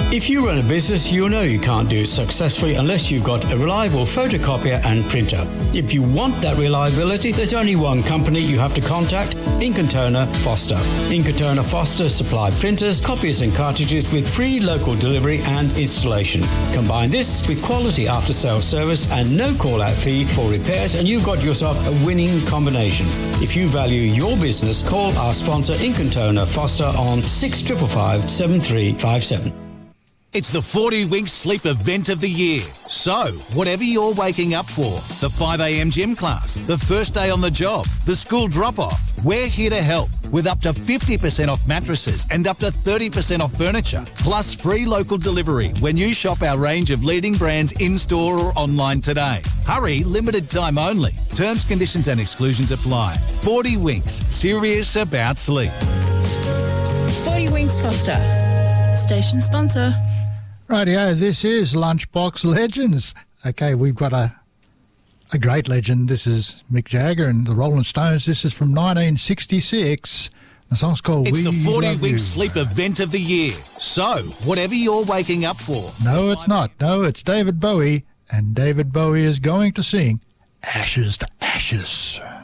If you run a business, you know you can't do it successfully unless you've got a reliable photocopier and printer. If you want that reliability, there's only one company you have to contact, Ink & Toner Foster. Ink & Toner Foster supply printers, copiers and cartridges with free local delivery and installation. Combine this with quality after-sales service and no call-out fee for repairs, and you've got yourself a winning combination. If you value your business, call our sponsor Ink & Toner Foster on 6555 7357. It's the 40 Winks Sleep event of the year. So, whatever you're waking up for, the 5 a.m. gym class, the first day on the job, the school drop-off, we're here to help with up to 50% off mattresses and up to 30% off furniture, plus free local delivery when you shop our range of leading brands in-store or online today. Hurry, limited time only. Terms, conditions and exclusions apply. 40 Winks, serious about sleep. 40 Winks Foster, station sponsor. Rightio, this is Lunchbox Legends. Okay, we've got a great legend. This is Mick Jagger and the Rolling Stones. This is from 1966. The song's called It's We the 40 Love Week You. Sleep event of the year. So, whatever you're waking up for. No, it's not. No, it's David Bowie. And David Bowie is going to sing Ashes to Ashes.